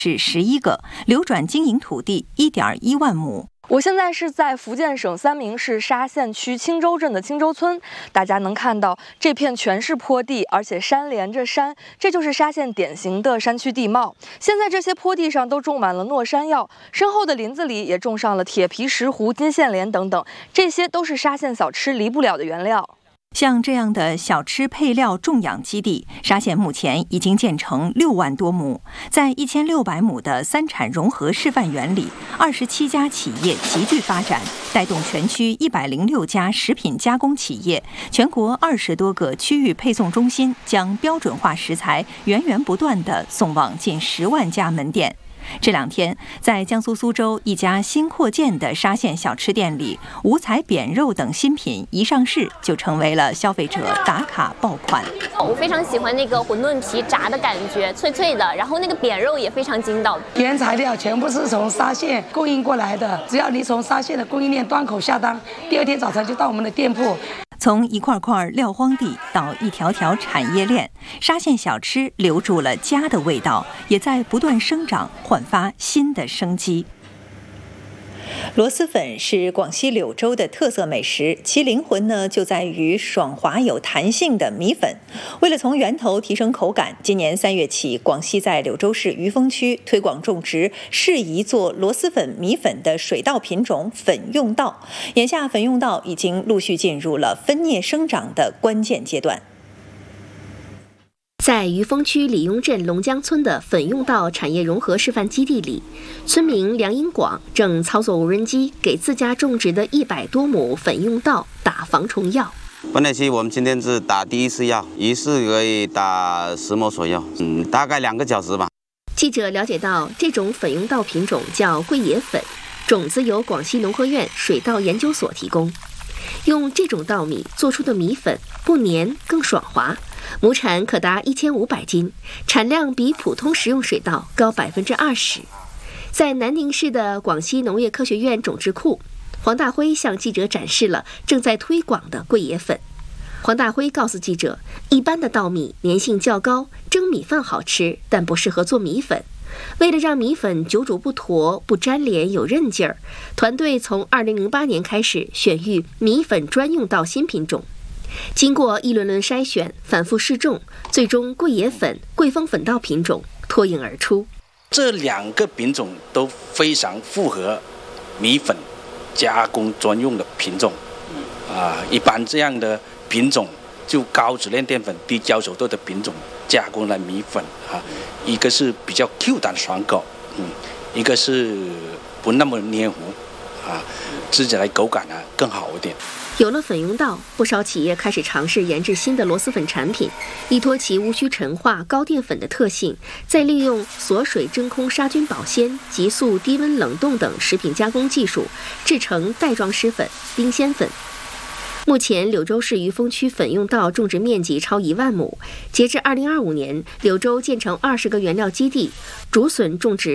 至11个，流转经营土地1.1万亩。 我现在是在福建省三明市沙县区青州镇的青州村，大家能看到这片全是坡地，而且山连着山，这就是沙县典型的山区地貌。现在这些坡地上都种满了诺山药，身后的林子里也种上了铁皮石斛、金线莲等等，这些都是沙县小吃离不了的原料。 像这样的小吃配料种养基地，沙县目前已经建成6万多亩。在1600亩的3产融合示范园里，27家企业齐聚发展，带动全区106家食品加工企业，全国20多个区域配送中心将标准化食材源源不断地送往近10万家门店。这2天，在江苏苏州一家新扩建的沙县小吃店里，五彩扁肉等新品一上市就成为了消费者打卡爆款。 我非常喜欢那个馄饨皮炸的感觉，脆脆的，然后那个扁肉也非常筋道。 原材料全部是从沙县供应过来的，只要你从沙县的供应链端口下单，第2天早晨就到我们的店铺。 从一块块撂荒地到一条条产业链，沙县小吃留住了家的味道，也在不断生长，焕发新的生机。螺蛳粉是广西柳州的特色美食，其灵魂呢就在于爽滑有弹性的米粉。为了从源头提升口感，今年3月起，广西在柳州市余丰区推广种植适宜做螺蛳粉米粉的水稻品种粉用稻。眼下粉用稻已经陆续进入了分蘖生长的关键阶段。 在余丰区李雍镇龙江村的粉用稻产业融合示范基地里，村民梁英广正操作无人机给自家种植的100多亩粉用稻打防虫药。 本来期我们今天是打第1次药，一次可以打10亩左右，大概2个小时吧。 记者了解到，这种粉用稻品种叫桂野粉，种子由广西农科院水稻研究所提供。用这种稻米做出的米粉不黏更爽滑，亩产可达1500斤，产量比普通食用水稻高20%。在南宁市的广西农业科学院种质库，黄大辉向记者展示了正在推广的桂野粉。黄大辉告诉记者，一般的稻米粘性较高，蒸米饭好吃，但不适合做米粉。为了让米粉久煮不坨、不粘连、有韧劲儿，团队从2008年开始选育米粉专用稻新品种。经过一轮轮筛选、反复试种，最终桂野粉、桂风粉稻品种脱颖而出。 这2个品种都非常符合米粉加工专用的品种。一般这样的品种就高质量淀粉、低焦熟度的品种加工了米粉一个是比较 Q 弹爽口，一个是不那么黏糊吃起来口感更好一点。 有了粉用稻，不少企业开始尝试研制新的螺蛳粉产品，依托其无需陈化、高淀粉的特性，再利用锁水真空杀菌保鲜、急速低温冷冻等食品加工技术，制成袋装湿粉、冰鲜粉。目前，柳州市余丰区粉用稻种植面积超1万亩。截至2025年，柳州建成20个原料基地，竹笋种植